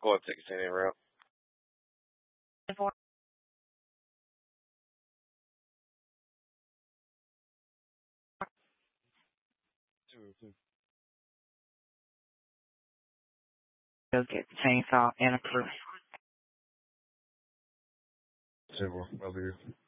Go ahead, take a scenic route. Go get the chainsaw and a crew. Simple. Over here.